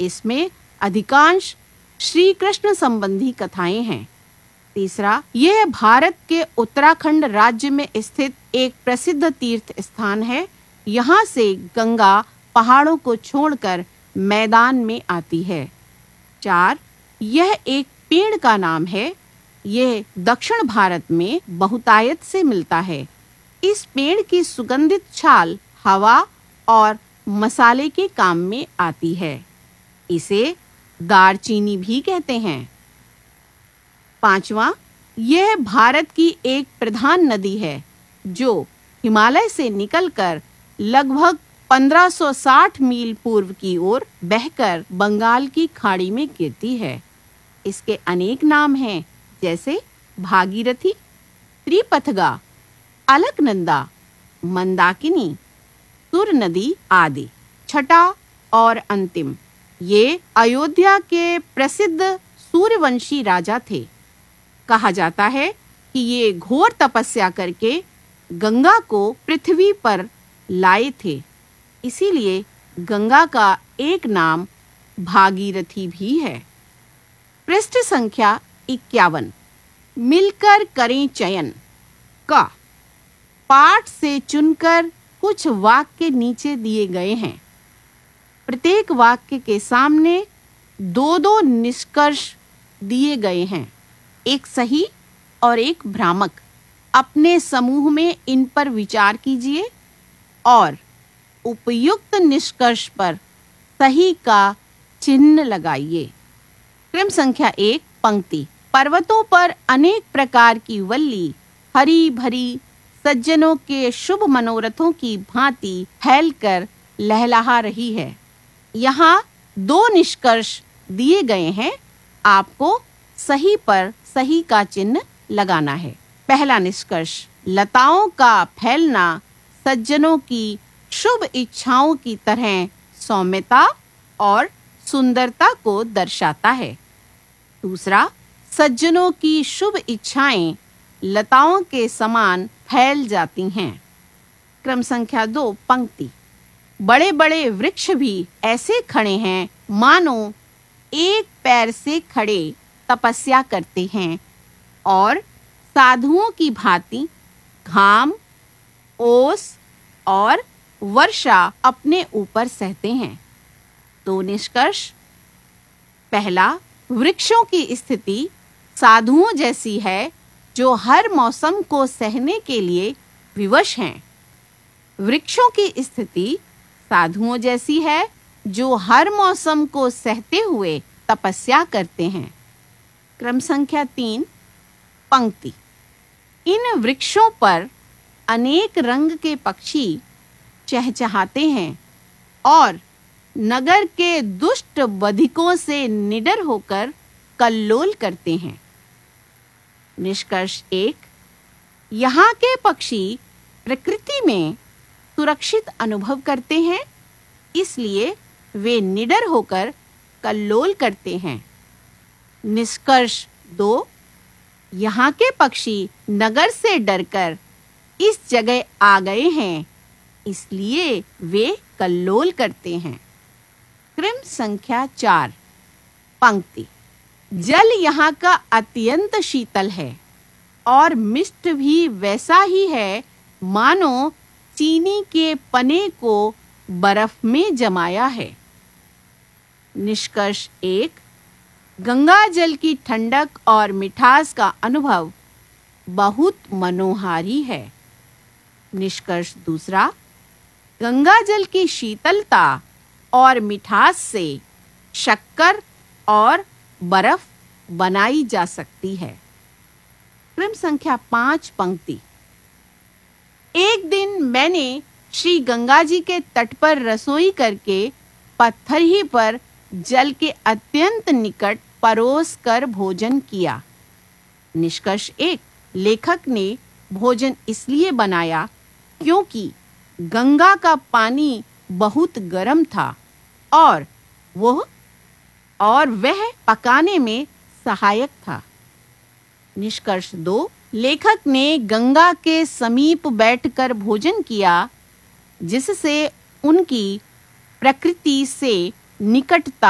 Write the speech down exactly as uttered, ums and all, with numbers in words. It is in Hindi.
इसमें अधिकांश श्री कृष्ण संबंधी कथाएं हैं। तीसरा, यह भारत के उत्तराखंड राज्य में स्थित एक प्रसिद्ध तीर्थ स्थान है। यहाँ से गंगा पहाड़ों को छोड़कर मैदान में आती है। चार, यह एक पेड़ का नाम है। यह दक्षिण भारत में बहुतायत से मिलता है। इस पेड़ की सुगंधित छाल हवा और मसाले के काम में आती है। इसे दारचीनी भी कहते हैं। पांचवा, यह भारत की एक प्रधान नदी है जो हिमालय से निकलकर लगभग पंद्रह सौ साठ मील पूर्व की ओर बहकर बंगाल की खाड़ी में गिरती है। इसके अनेक नाम हैं, जैसे भागीरथी, त्रिपथगा, अलकनंदा, मंदाकिनी, सुर नदी आदि। छठा और अंतिम, ये अयोध्या के प्रसिद्ध सूर्यवंशी राजा थे। कहा जाता है कि ये घोर तपस्या करके गंगा को पृथ्वी पर लाए थे, इसीलिए गंगा का एक नाम भागीरथी भी है। पृष्ठ संख्या इक्यावन। मिलकर करें चयन। का पाठ से चुनकर कुछ वाक्य नीचे दिए गए हैं। प्रत्येक वाक्य के सामने दो दो निष्कर्ष दिए गए हैं, एक सही और एक भ्रामक। अपने समूह में इन पर विचार कीजिए और उपयुक्त निष्कर्ष पर सही का चिन्ह लगाइए। क्रम संख्या एक, पंक्ति। पर्वतों पर अनेक प्रकार की वल्ली हरी भरी सज्जनों के शुभ मनोरथों की भांति फैलकर लहलहा रही है। यहाँ दो निष्कर्ष दिए गए हैं, आपको सही पर सही का चिन्ह लगाना है। पहला निष्कर्ष, लताओं का फैलना सज्जनों की शुभ इच्छाओं की तरह सौम्यता और सुंदरता को दर्शाता है। दूसरा, सज्जनों की शुभ इच्छाएं लताओं के समान फैल जाती हैं। क्रम संख्या दो, पंक्ति। बड़े बड़े वृक्ष भी ऐसे खड़े हैं मानो एक पैर से खड़े तपस्या करते हैं और साधुओं की भांति घाम, ओस और वर्षा अपने ऊपर सहते हैं। दो निष्कर्ष। पहला, वृक्षों की स्थिति साधुओं जैसी है जो हर मौसम को सहने के लिए विवश हैं। वृक्षों की स्थिति साधुओं जैसी है जो हर मौसम को सहते हुए तपस्या करते हैं। क्रम संख्या तीन, पंक्ति। इन वृक्षों पर अनेक रंग के पक्षी चहचहाते हैं और नगर के दुष्ट बधिकों से निडर होकर कल्लोल करते हैं। निष्कर्ष एक, यहाँ के पक्षी प्रकृति में सुरक्षित अनुभव करते हैं, इसलिए वे निडर होकर कल्लोल करते हैं। निष्कर्ष दो, यहाँ के पक्षी नगर से डरकर इस जगह आ गए हैं, इसलिए वे कल्लोल करते हैं। क्रम संख्या चार, पंक्ति। जल यहाँ का अत्यंत शीतल है और मिष्ट भी वैसा ही है मानो चीनी के पने को बर्फ में जमाया है। निष्कर्ष एक, गंगा जल की ठंडक और मिठास का अनुभव बहुत मनोहारी है। निष्कर्ष दूसरा, गंगा जल की शीतलता और मिठास से शक्कर और बर्फ बनाई जा सकती है। क्रम संख्या पाँच, पंक्ति। एक दिन मैंने श्री गंगा जी के तट पर रसोई करके पत्थर ही पर जल के अत्यंत निकट परोस कर भोजन किया। निष्कर्ष एक, लेखक ने भोजन इसलिए बनाया क्योंकि गंगा का पानी बहुत गर्म था और वह और वह पकाने में सहायक था। निष्कर्ष दो, लेखक ने गंगा के समीप बैठकर भोजन किया जिससे उनकी प्रकृति से निकटता